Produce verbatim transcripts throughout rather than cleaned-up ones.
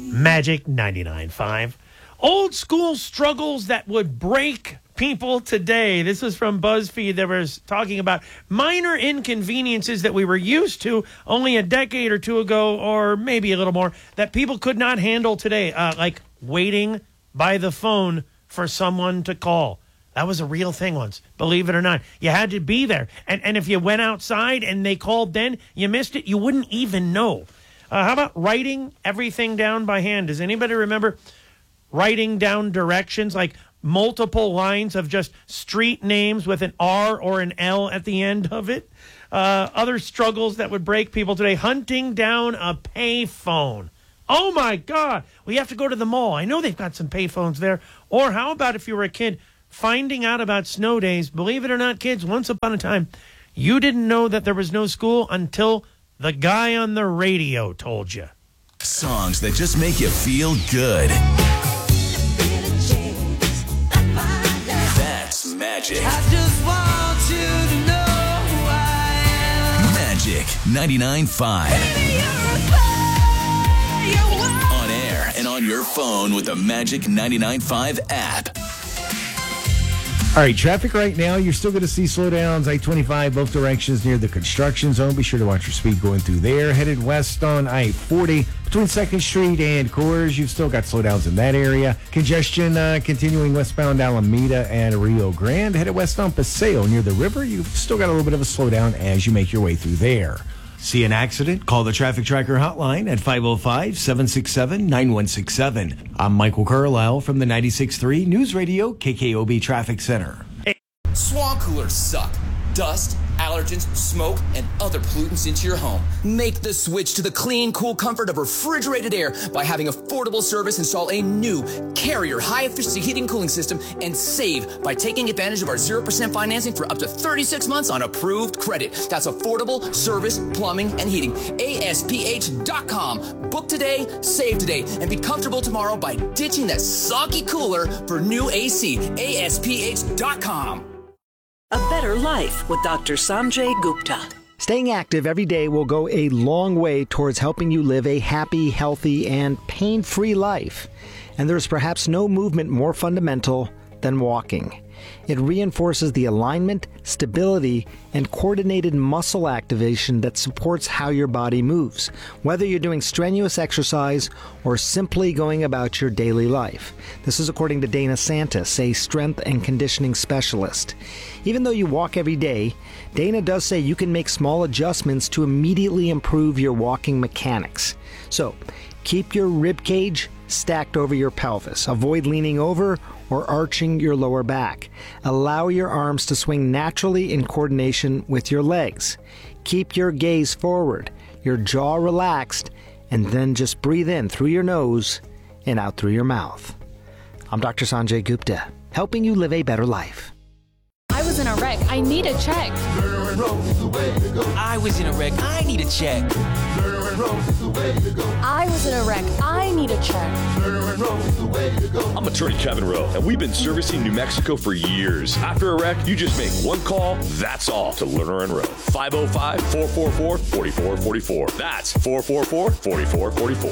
Magic ninety-nine point five. Old school struggles that would break people today. This is from BuzzFeed that was talking about minor inconveniences that we were used to only a decade or two ago, or maybe a little more, that people could not handle today, uh, like waiting by the phone for someone to call. That was a real thing once, believe it or not. You had to be there. And, and if you went outside and they called then, you missed it, you wouldn't even know. Uh, how about writing everything down by hand? Does anybody remember writing down directions, like multiple lines of just street names with an R or an L at the end of it? Uh, other struggles that would break people today, hunting down a payphone. Oh, my God. We have to go to the mall. I know they've got some payphones there. Or how about if you were a kid, finding out about snow days? Believe it or not, kids, once upon a time, you didn't know that there was no school until the guy on the radio told you. Songs that just make you feel good. That's Magic. I just want you to know who I am. Magic ninety-nine point five. Baby, you're a player. On air and on your phone with the Magic ninety-nine point five app. All right, traffic right now, you're still going to see slowdowns, I twenty-five, both directions near the construction zone. Be sure to watch your speed going through there. Headed west on I forty between second Street and Coors. You've still got slowdowns in that area. Congestion uh, continuing westbound Alameda and Rio Grande. Headed west on Paseo near the river. You've still got a little bit of a slowdown as you make your way through there. See an accident? Call the Traffic Tracker hotline at five oh five, seven six seven, nine one six seven. I'm Michael Carlisle from the ninety-six point three News Radio K K O B Traffic Center. Swamp coolers suck. Dust, allergens, smoke, and other pollutants into your home. Make the switch to the clean, cool comfort of refrigerated air by having affordable service install a new Carrier high-efficiency heating and cooling system, and save by taking advantage of our zero percent financing for up to thirty-six months on approved credit. That's affordable service, plumbing, and heating. A S P H dot com. Book today, save today, and be comfortable tomorrow by ditching that soggy cooler for new A C. A S P H dot com. A Better Life with Doctor Sanjay Gupta. Staying active every day will go a long way towards helping you live a happy, healthy, and pain-free life. And there's perhaps no movement more fundamental than walking. It reinforces the alignment, stability, and coordinated muscle activation that supports how your body moves, whether you're doing strenuous exercise or simply going about your daily life. This is according to Dana Santis, a strength and conditioning specialist. Even though you walk every day, Dana does say you can make small adjustments to immediately improve your walking mechanics. So, keep your rib cage stacked over your pelvis. Avoid leaning over or arching your lower back. Allow your arms to swing naturally in coordination with your legs. Keep your gaze forward, your jaw relaxed, and then just breathe in through your nose and out through your mouth. I'm Doctor Sanjay Gupta, helping you live a better life. I was in a wreck. I need a check. I was in a wreck. I need a check. I was in a wreck. I need a check. I'm attorney Kevin Rowe, and we've been servicing New Mexico for years. After a wreck, you just make one call, that's all, to Lerner and Rowe. five oh five, four four four, four four four four. That's four four four, four four four four.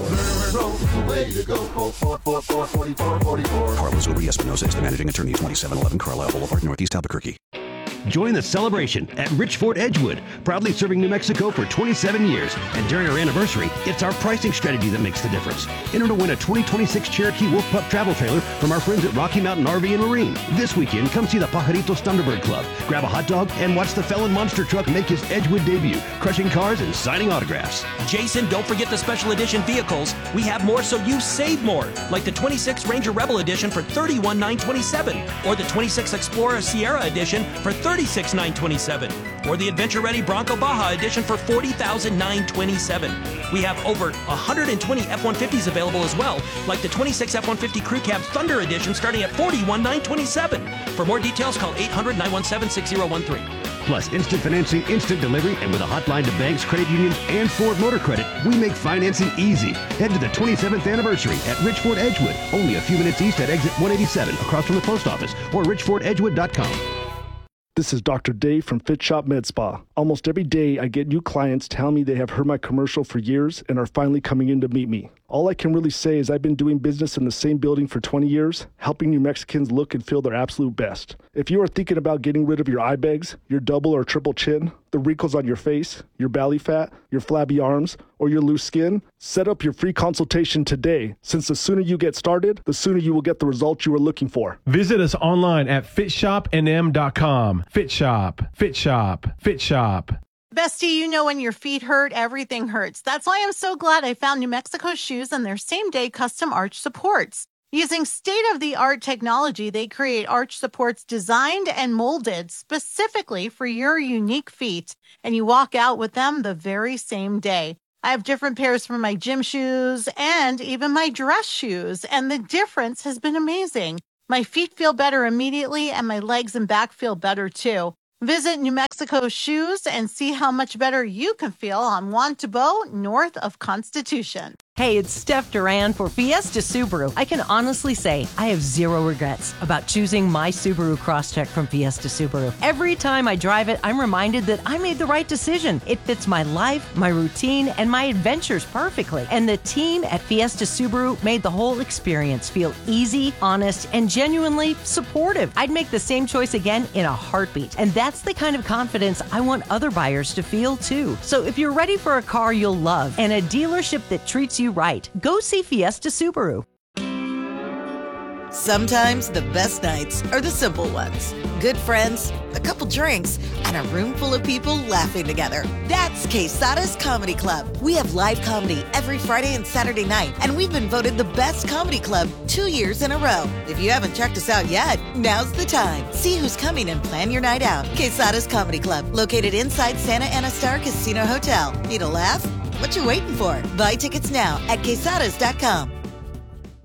Carlos Uri Espinosa is the managing attorney, twenty-seven eleven Carlisle Boulevard, Northeast Albuquerque. Join the celebration at Richford Edgewood, proudly serving New Mexico for twenty-seven years. And during our anniversary, it's our pricing strategy that makes the difference. Enter to win a twenty twenty-six Cherokee Wolf Pup travel trailer from our friends at Rocky Mountain R V and Marine. This weekend, come see the Pajaritos Thunderbird Club, grab a hot dog, and watch the Felon Monster Truck make his Edgewood debut, crushing cars and signing autographs. Jason, don't forget the special edition vehicles. We have more so you save more, like the twenty-six Ranger Rebel Edition for thirty-one thousand nine hundred twenty-seven dollars, or the twenty-six Explorer Sierra Edition for thirty-six thousand nine hundred twenty-seven dollars, or the Adventure Ready Bronco Baja Edition for forty thousand nine hundred twenty-seven dollars. We have over one hundred twenty F one fifties available as well, like the twenty-six F one fifty Crew Cab Thunder Edition starting at forty-one thousand nine hundred twenty-seven dollars. For more details, call eight hundred, nine one seven, six zero one three. Plus instant financing, instant delivery, and with a hotline to banks, credit unions, and Ford Motor Credit, we make financing easy. Head to the twenty-seventh anniversary at Richford Edgewood, only a few minutes east at exit one eighty-seven across from the post office, or richford edgewood dot com. This is Doctor Dave from Fit Shop Med Spa. Almost every day I get new clients telling me they have heard my commercial for years and are finally coming in to meet me. All I can really say is I've been doing business in the same building for twenty years, helping New Mexicans look and feel their absolute best. If you are thinking about getting rid of your eye bags, your double or triple chin, the wrinkles on your face, your belly fat, your flabby arms, or your loose skin, set up your free consultation today, since the sooner you get started, the sooner you will get the results you are looking for. Visit us online at fit shop n m dot com. Fit Shop, Fit Shop, Fit Shop. Bestie, you know when your feet hurt, everything hurts. That's why I'm so glad I found New Mexico Shoes and their same-day custom arch supports. Using state-of-the-art technology, they create arch supports designed and molded specifically for your unique feet, and you walk out with them the very same day. I have different pairs for my gym shoes and even my dress shoes, and the difference has been amazing. My feet feel better immediately, and my legs and back feel better too. Visit New Mexico Shoes and see how much better you can feel on Juan Tabo, north of Constitution. Hey, it's Steph Duran for Fiesta Subaru. I can honestly say I have zero regrets about choosing my Subaru Crosstrek from Fiesta Subaru. Every time I drive it, I'm reminded that I made the right decision. It fits my life, my routine, and my adventures perfectly. And the team at Fiesta Subaru made the whole experience feel easy, honest, and genuinely supportive. I'd make the same choice again in a heartbeat. And that's the kind of confidence I want other buyers to feel too. So if you're ready for a car you'll love and a dealership that treats you right, go see Fiesta Subaru. Sometimes the best nights are the simple ones. Good friends, a couple drinks, and a room full of people laughing together. That's Quesada's Comedy Club. We have live comedy every Friday and Saturday night, and we've been voted the best comedy club two years in a row. If you haven't checked us out yet, now's the time. See who's coming and plan your night out. Quesada's Comedy Club, located inside Santa Ana Star Casino Hotel. Need a laugh? What you waiting for? Buy tickets now at quesadas dot com.